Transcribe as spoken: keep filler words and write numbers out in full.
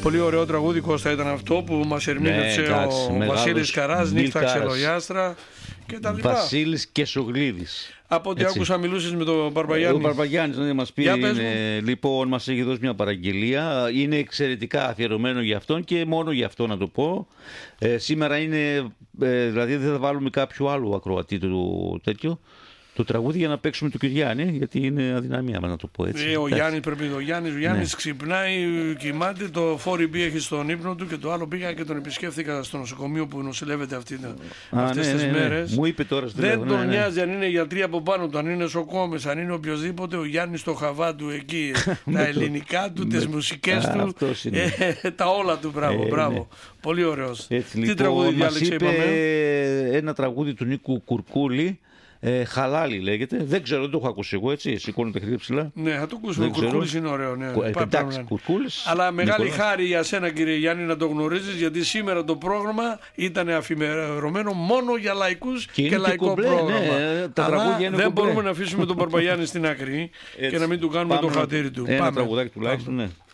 Πολύ ωραίο τραγούδι, Κώστα, ήταν αυτό που μας ερμήνευσε ναι, ο Βασίλης Καράς, Νύχτα Ξελογιάστρα και τα λοιπά. Βασίλης Κεσογλίδης. Από ό,τι άκουσα μιλούσες με τον Μπαρμπαγιάννη. Ο Μπαρμπαγιάννης ναι, μας πει, είναι, λοιπόν, μας έχει δώσει μια παραγγελία. Είναι εξαιρετικά αφιερωμένο για αυτόν και μόνο για αυτό να το πω. Ε, σήμερα είναι, ε, δηλαδή δεν θα βάλουμε κάποιο άλλο ακροατή του τέτοιο. Το τραγούδι για να παίξουμε του Κυριάννη, γιατί είναι αδυναμία μας να το πω έτσι. Ε, ο Γιάννης πρέπει ο Γιάννης, ο Γιάννης ναι. ξυπνάει, κοιμάται, το φόρι μπει έχει στον ύπνο του και το άλλο πήγα και τον επισκέφθηκα στο νοσοκομείο που νοσηλεύεται αυτή, αυτές ναι, τις ναι, ναι. μέρες. Μου είπε τώρα δεν λέω, τον ναι, νοιάζει ναι. αν είναι γιατροί από πάνω του, αν είναι σοκόμες, αν είναι οποιοδήποτε, ο Γιάννης στο χαβά του εκεί, τα ελληνικά του, τις μουσικές του, ε, τα όλα του, μπράβο, μπράβο. Πολύ ωραίος. Τι τραγούδι διάλεξε είπαμε? Ένα τραγούδι του Νίκου Κουρκούλη. Ε, χαλάλι λέγεται, δεν ξέρω, δεν το έχω ακούσει εγώ έτσι. Σηκώνω τα χέρια ψηλά. Ναι, θα το ακούσουμε. Ο Κουρκούλης είναι ωραίο. Ναι. Ε, εντάξει, Κουρκούλης. Αλλά μεγάλη Νικόλας. χάρη για σένα, κύριε Γιάννη, να το γνωρίζεις, γιατί σήμερα το πρόγραμμα ήταν αφιερωμένο μόνο για λαϊκούς και, και λαϊκό κουμπλέ, πρόγραμμα. Ναι, τα αλλά δεν κουμπλέ. μπορούμε να αφήσουμε τον Μπαρμπαγιάννη στην άκρη και να μην του κάνουμε πάμε το χατήρι του. Ένα Πάμε. τραγουδάκι τουλάχιστον, ναι.